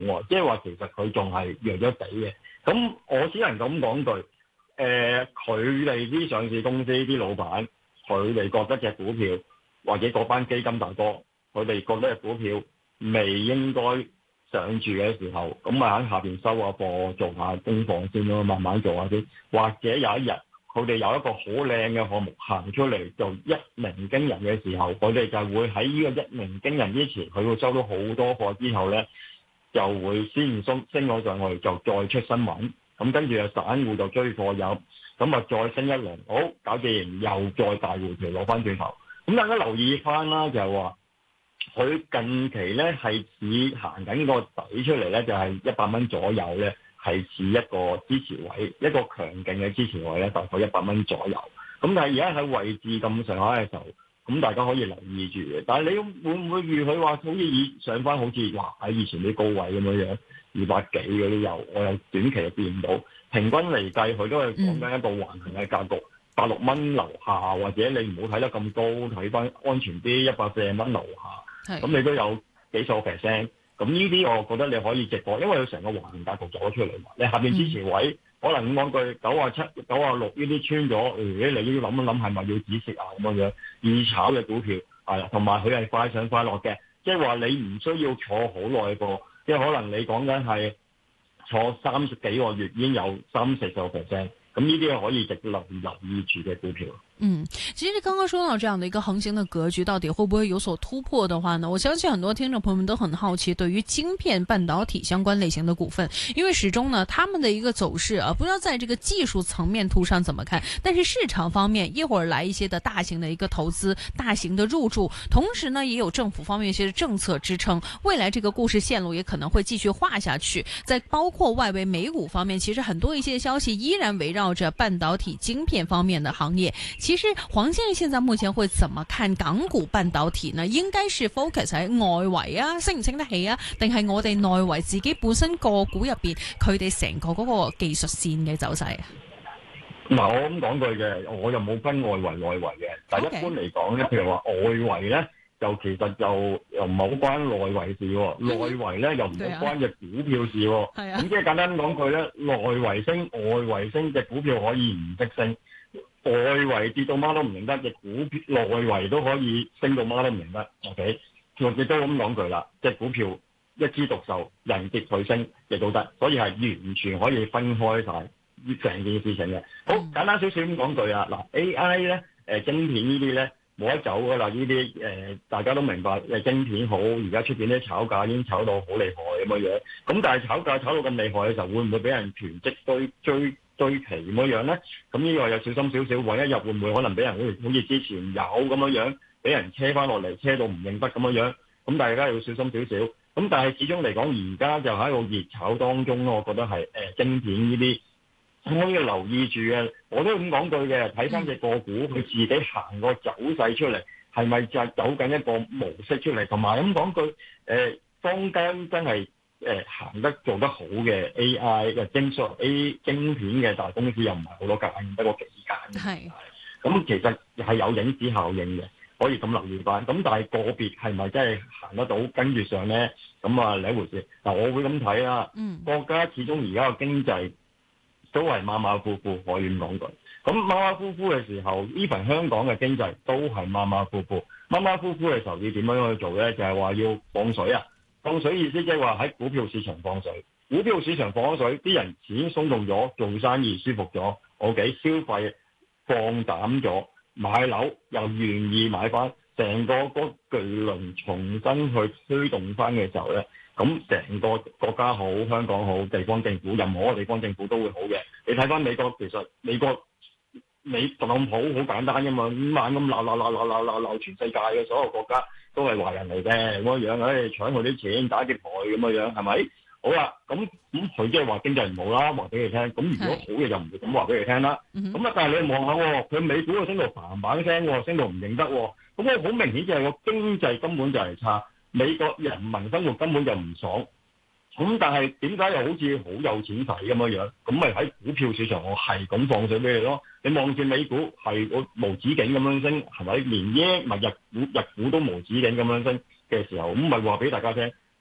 喎，即係話其實佢仲係弱咗地嘅。咁我只能咁講句，佢哋啲上市公司啲老闆，佢哋覺得隻股票或者嗰班基金大哥，佢哋覺得隻股票未應該上住嘅時候，咁咪喺下邊收下貨，做下功課先咯，慢慢做下先。或者有一日佢哋有一個好靚嘅項目行出嚟，就一鳴驚人嘅時候，佢哋就會喺呢個一鳴驚人之前，佢會收到好多貨之後咧，就會先升咗上去，就再出新聞。咁跟住啊，散戶就追貨入，咁啊再升一輪，好搞掂，又再大回調攞翻轉頭。咁大家留意翻啦，就係話佢近期咧係似行緊個底出嚟咧，就係100蚊左右咧，係似一個支持位，一個強勁嘅支持位咧，大概100蚊左右。咁但係而家喺位置咁上下嘅時候，咁大家可以留意住嘅。但係你會唔會預佢話好似上翻好似話喺以前啲高位咁樣200幾嗰啲有，我有短期就見唔到。平均嚟計，佢都係講緊一個橫行嘅格局，86蚊樓下，或者你唔好睇得咁高，睇翻安全啲140蚊樓下，咁你都有幾數 percent。咁呢啲我覺得你可以直播，因為佢成個橫行格局走咗出嚟嘛。你下邊支持位，可能咁講句97、96呢啲穿咗，你要諗一諗係咪要止蝕啊咁樣。易炒嘅股票係啦，同埋佢係快上快落嘅，即係話你唔需要坐好耐個，即係可能你講緊係坐30幾個月已經有30-40%，咁呢啲係可以值得留意住嘅股票。 其實剛剛說到這樣的一個橫行的格局，到底會不會有所突破的話呢？我相信很多聽眾朋友們都很好奇，對於晶片半導體相關類型的股份，因為始終呢，他們的一個走勢啊，不知道在這個技術層面圖上怎麼看，但是市場方面一會兒來一些的大型的一個投資，大型的入駐，同時呢，也有政府方面一些政策支撐，未來這個故事線路也可能會繼續畫下去。在包括外圍美股方面，其實很多一些消息依然圍繞着半導體晶片方面的行業。其實黃先生現在目前會怎麼看港股半導體呢？應該是 focus 喺外圍啊，升唔升得起啊？定係我哋內圍自己本身個股入邊，佢哋成個嗰個技術線嘅走勢啊？ 嗱，我咁講句嘅，我又冇分外圍內圍嘅。但係一般嚟講咧，譬如話外圍咧，就其實就又唔係好關內圍事喎，內圍咧又唔好關隻股票事喎。咁即係簡單講句咧，內圍升，外圍升，隻股票可以唔識升。外圍跌到媽都唔認得，隻股票內圍都可以升到媽都唔認得。OK， 我亦都咁講句啦，隻股票一枝獨秀，人跌佢升亦都得，所以係完全可以分開晒成件事情嘅。好簡單少少咁講句啊，嗱 AI 咧晶片呢啲咧冇得走噶啦，呢啲大家都明白晶片好，而家出邊啲炒價已經炒到好厲害咁樣。咁但係炒價炒到咁厲害嘅時候，會唔會俾人囤積堆期咁樣咧？咁呢個有小心少少，揾一日會唔會可能俾人好似之前有咁樣俾人車翻落嚟，車到唔認得咁樣？咁大家要小心少少。咁但係始終嚟講，而家就喺個熱炒當中咯，我覺得係晶片呢啲可以留意住嘅。我都咁講句嘅，睇翻隻個股佢自己行個走勢出嚟，係咪就係走緊一個模式出嚟？同埋咁講句，坊間真係行得做得好嘅 AI 嘅晶片嘅大公司又唔係好多間，得個幾間。係。咁其實係有影子效應嘅，可以咁留意翻。咁但係個別係咪真係行得到跟住上咧？咁啊另一回事。嗱，我會咁睇啦。國家始終而家個經濟都係馬馬虎虎，可以咁講句。咁馬馬虎虎嘅時候，even 香港嘅經濟都係馬馬虎虎。馬馬虎虎嘅時候要點樣去做咧？就係話要放水啊！放水意思即係話喺股票市場放水，股票市場放咗水，啲人錢鬆動咗，做生意舒服咗，OK， 消費放膽咗，買樓又願意買翻，成個嗰巨輪重新去推動翻嘅時候咧，咁成個國家好，香港好，地方政府任何一個地方政府都會好嘅。你睇翻美國，其實美國特朗普好簡單㗎嘛，五晚咁鬧全世界嘅所有國家。都係華人嚟嘅咁樣，搶佢啲錢打劫佢咁樣，係咪？好啦，咁佢即係話經濟唔好啦，話俾你聽。咁如果好嘅就唔會咁話俾你聽啦。咁啊，但係你望下喎，佢美股升到嘭嘭聲喎，升到唔認得喎。咁咧好明顯就係個經濟根本就係差，美國人民生活根本就唔爽。咁但係點解又好似好有錢使咁樣？咁咪喺股票市場我係咁放水俾你咯。你望住美股係個無止境咁樣升，係咪？連耶咪日股都無止境咁樣升嘅時候，咁咪話俾大家聽，係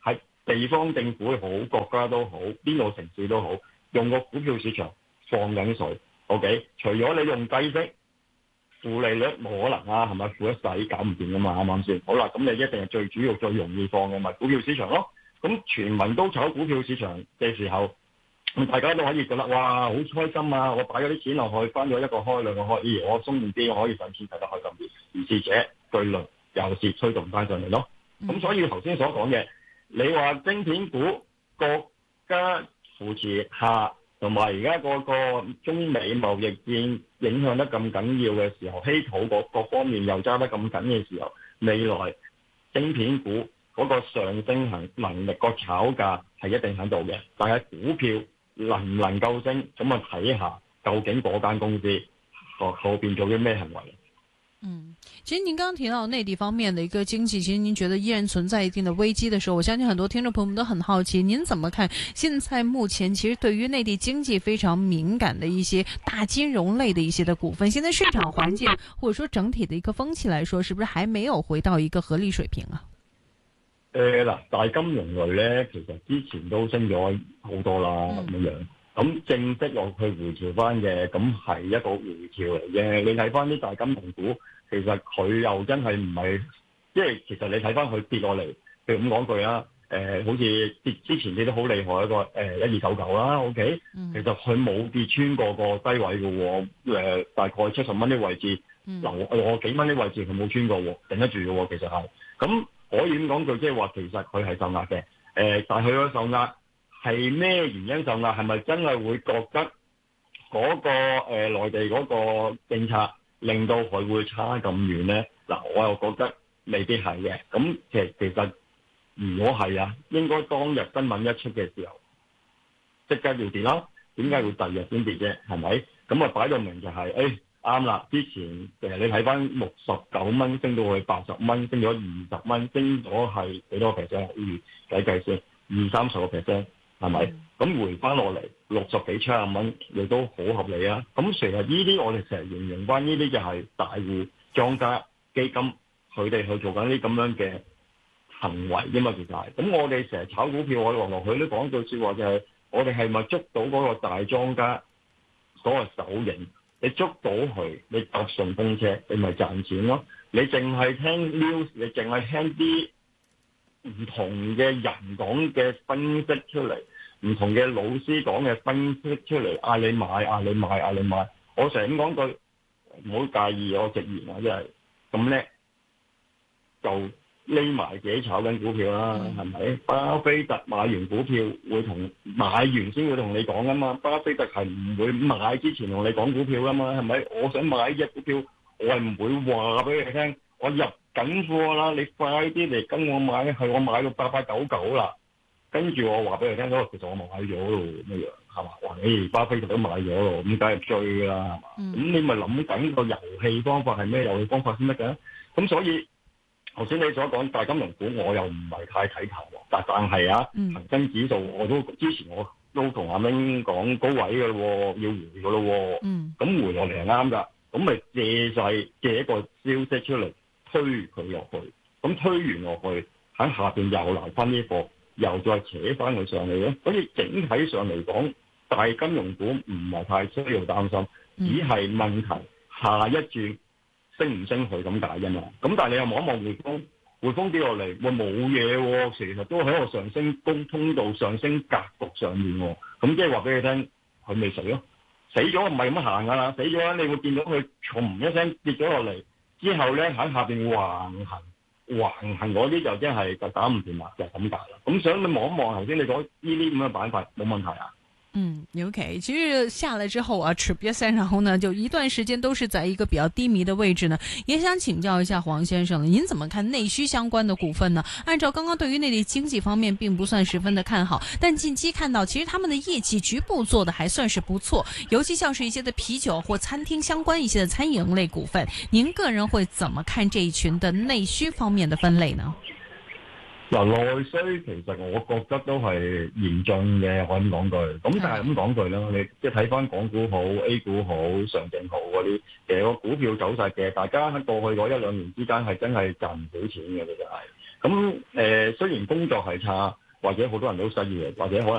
地方政府好，國家都好，邊度城市都好，用個股票市場放緊水。OK， 除咗你用低息、負利率冇可能啊，係咪負一世搞唔掂噶嘛？啱唔啱先？好啦，咁你一定係最主要、最容易放嘅咪股票市場咯。咁全民都炒股票市場嘅時候，咁大家都可以覺得哇好開心啊！我擺咗啲錢落去，翻咗一個開兩個開，咦我鬆動啲，我可以上錢睇得開心啲，而是者對輪又是推動翻上嚟咯。咁所以頭先所講嘅，你話晶片股國家扶持下，同埋而家嗰個中美貿易戰影響得咁緊要嘅時候，稀土各方面又揸得咁緊嘅時候，未來晶片股嗰個上升能力、個炒價係一定喺度嘅，但係股票能唔能夠升，咁啊睇下究竟嗰間公司後邊做啲咩行為。 其實您剛剛提到內地方面的一個經濟，其實您覺得依然存在一定的危機的時候，我相信很多聽眾朋友們都很好奇，您怎麼看現在目前其實對於內地經濟非常敏感的一些大金融類的一些的股份，現在市場環境或者說整體的一個風氣來說，是不是還沒有回到一個合理水平啊？ 嗱，大金融類咧，其實之前都升咗好多啦，咁樣。咁正式落去回調翻嘅，咁係一個回調嚟嘅。你睇翻啲大金融股，其實佢又真係唔係，即係其實你睇翻佢跌落嚟，譬如咁講句啦，好似跌之前跌得好厲害一個1299啦，OK，其實佢冇跌穿過個低位嘅喎，大概70蚊啲位置，我幾蚊啲位置佢冇穿過喎，頂得住嘅喎，其實係。咁可以咁講句，即係話其實佢係受壓嘅，但係佢個受壓係咩原因受壓？係咪真係會覺得嗰個內地嗰個政策令到佢會差咁遠咧？嗱，我又覺得未必係嘅。咁其實如果係啊，應該當日新聞一出嘅時候，即刻要跌啦。點解會第二日先跌啫？係咪？咁啊擺到明就係，啱啦。之前你睇翻69蚊升到去80蚊，升咗20蚊，升咗係幾多 percent？計先20-30%。係咪？咁回翻落嚟60幾70蚊，亦都好合理啊！咁其實呢啲我哋成日形容翻呢啲就係大戶莊家基金，佢哋去做緊啲咁樣嘅行為啫嘛，其實係。咁我哋成日炒股票，我落落去都講句説話就係，我哋係咪捉到嗰個大莊家嗰個手影？你捉到佢，你搭順風車，你咪賺錢咯。你淨係聽 news，你淨係聽啲唔同嘅人講嘅分析出嚟，唔同嘅老師講嘅分析出嚟，嗌你買，嗌你買，嗌你買。我成日咁講句，唔好介意我直言啊，即係咁叻就匿埋自己炒緊股票啦，係咪？巴菲特買完股票會買完先會同你講噶嘛？巴菲特係唔會買之前同你講股票噶嘛？係咪？我想買呢隻股票，我係唔會話俾你聽，我入緊貨啦，你快啲嚟跟我買，係我買到8899啦。跟住我話俾你聽，其實我買咗咯，乜樣係嘛？話巴菲特都買咗咯，咁梗係追啦，係嘛？咁你咪諗緊個遊戲方法係咩遊戲方法先得嘅？咁所以頭先你所講大金融股，我又唔係太睇頭，但係啊，恒生指數我都之前我都同阿明講高位嘅咯，要回嘅咯，咁回落嚟係啱㗎，咁咪借一個消息出嚟。推佢落去，咁推完落去喺下邊又留翻啲貨，又再扯翻佢上嚟咧。所以整體上嚟講，大金融股唔係太需要擔心，只係問題下一轉升唔升去咁解啫嘛。咁但係你又望一望匯豐跌落嚟，喂冇嘢喎，其實都喺個上升通道上升格局上面喎。咁即係話俾你聽，佢未死咯，死咗唔係咁行噶啦，死咗你會見到佢嘭一聲跌咗落嚟。之後咧喺下邊橫行嗰啲就真係就打唔掂啦，就係咁解啦。咁想你望一望頭先你講呢啲咁嘅板塊冇問題啊。 OK， 其實下來之後啊，吃別三，然後呢就一段時間都是在一個比較低迷的位置呢。也想請教一下黃先生，您怎麼看內需相關的股份呢？按照剛剛對於內地經濟方面並不算十分的看好，但近期看到其實他們的業績局部做得還算是不錯，尤其像是一些的啤酒或餐廳相關一些的餐飲類股份，您個人會怎麼看這一群的內需方面的分類呢？ 嗱，內需其實我覺得都係嚴峻嘅，我咁講句。咁但係咁講句啦，你即係睇翻港股好、A 股好、上證好嗰啲，其實個股票走勢嘅，大家喺過去嗰1-2年之間係真係賺唔到錢嘅，其實係。咁雖然工作係差， 或者好多人都失業，或者可能